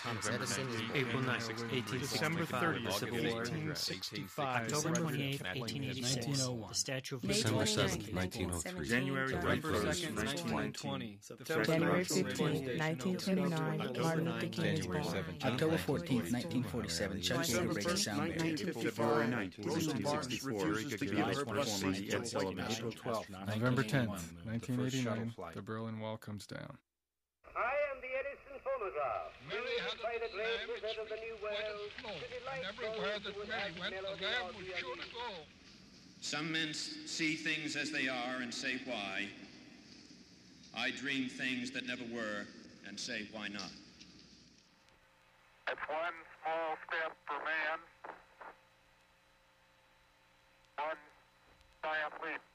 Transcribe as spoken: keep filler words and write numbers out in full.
Thomas Edison is born. April ninth, eighteen December sixty-five, thirtieth, the Civil War. eighteen sixty-five. October December twenty-eighth, eighteen eighty-six, nineteen oh one. the Statue of May Liberty. December twenty-ninth, seventh, nineteen oh three. January November second, nineteen nineteen twenty. January January fifteenth, nineteen twenty-nine, Martin Luther King is born. October fourteenth, nineteen forty-seven, Chuck Yeager breaks a sound barrier. February ninth, nineteen sixty-four, April twelfth, November tenth, nineteen eighty-nine, the Berlin Wall comes down. I am the Edison phonograph. Mary had by the a great lamb wizard of the New World. slow, and everywhere that Mary went, the lamb would surely go. Some men see things as they are and say why. I dream things that never were and say why not. It's one small step for man, one giant leap